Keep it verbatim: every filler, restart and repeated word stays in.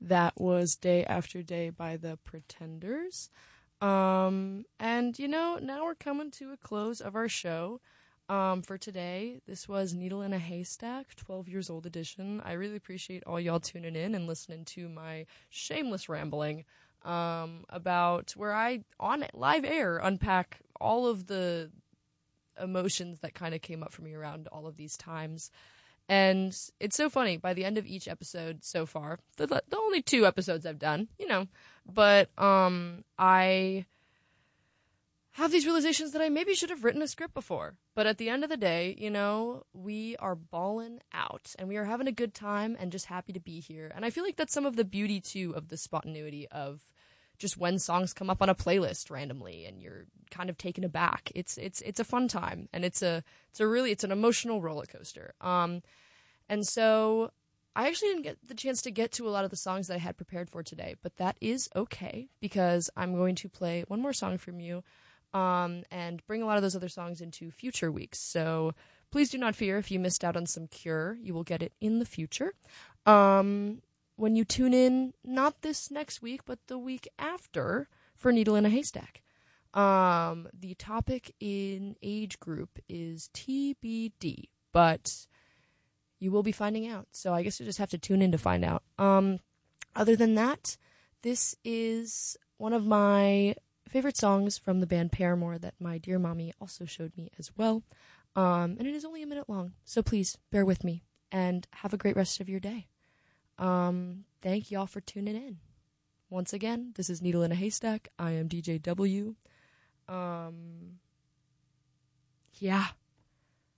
That was Day After Day by the Pretenders. Um, and, you know, now we're coming to a close of our show. Um, for today, this was Needle in a Haystack, twelve years old edition. I really appreciate all y'all tuning in and listening to my shameless rambling um, about where I, on live air, unpack all of the emotions that kind of came up for me around all of these times. And it's so funny, by the end of each episode so far, the, the only two episodes I've done, you know, but um, I have these realizations that I maybe should have written a script before. But at the end of the day, you know, we are balling out and we are having a good time and just happy to be here. And I feel like that's some of the beauty, too, of the spontaneity of just when songs come up on a playlist randomly and you're kind of taken aback. It's it's it's a fun time, and it's a it's a really it's an emotional roller coaster. Um, and so I actually didn't get the chance to get to a lot of the songs that I had prepared for today, but that is okay because I'm going to play one more song from you. Um, and bring a lot of those other songs into future weeks. So please do not fear if you missed out on some Cure. You will get it in the future. Um, when you tune in, not this next week, but the week after for Needle in a Haystack. Um, the topic in age group is T B D, but you will be finding out. So I guess you just have to tune in to find out. Um, other than that, this is one of my favorite songs from the band Paramore that my dear mommy also showed me as well. Um, and it is only a minute long, so please bear with me and have a great rest of your day. Um, thank y'all for tuning in. Once again, this is Needle in a Haystack. I am D J W. Um, yeah.